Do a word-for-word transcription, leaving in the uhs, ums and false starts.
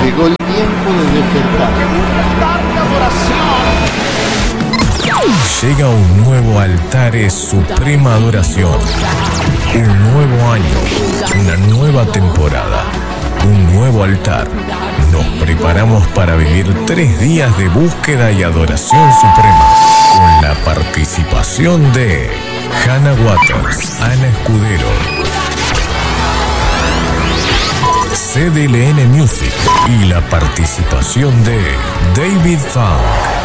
Llegó el tiempo de despertar. Llega un nuevo Altares Suprema Adoración. Un nuevo año, una nueva temporada, un nuevo altar. Nos preparamos para vivir tres días de búsqueda y adoración suprema, con la participación de Hannah Waters, Ana Escudero, C D L N Music y la participación de David Funk.